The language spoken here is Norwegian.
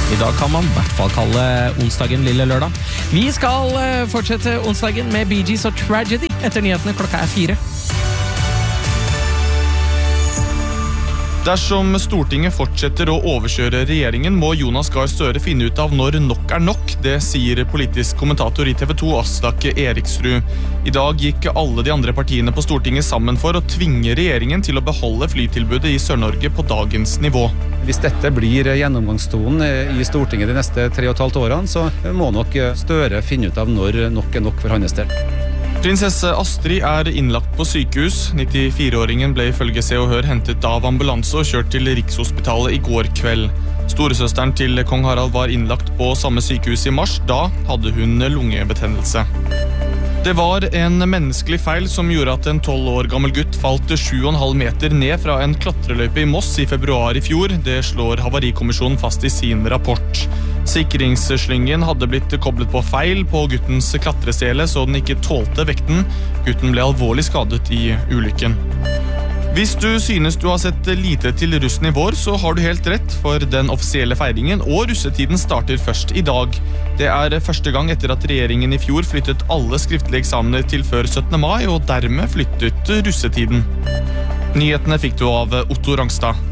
I dag kan man I hvert fall kalle onsdagen lille lørdag. Vi skal fortsette onsdagen med Bee Gees og Tragedy etter nyhetene klokka 4. Dersom Stortinget fortsetter å overkjøre regjeringen, må Jonas Gahr Støre finne ut av når nok nok. Det sier politisk kommentator I TV 2, Aslak Eriksrud. I dag gikk alle de andre partiene på Stortinget sammen for å tvinge regjeringen til å beholde flytilbudet I Sør-Norge på dagens nivå. Hvis dette blir gjennomgangstonen I Stortinget de neste 3,5 årene, så må nok Støre finne ut av når nok nok for hans del. Prinsesse Astrid innlagt på sykehus. 94-åringen ble ifølge Se og Hør hentet av ambulanse og kjørt til Rikshospitalet I går kveld. Storesøsteren til kong Harald var innlagt på samme sykehus I mars. Da hadde hun lungebetennelse. Det var en menneskelig feil som gjorde at en 12 år gammel gutt falt 7,5 meter ned fra en klatreløype I Moss I februar I fjor. Det slår Havarikommisjonen fast I sin rapport. Sikringsslyngen hadde blitt koblet på feil på guttens klatresele, så den ikke tålte vekten. Gutten ble alvorlig skadet I ulykken. Hvis du synes du har sett lite til russen I vår, så har du helt rett, for den offisielle feiringen og russetiden starter først I dag. Det første gang etter at regjeringen I fjor flyttet alle skriftlige eksamener til før 17. mai, og dermed flyttet russetiden. Nyhetene fikk du av Otto Rangstad.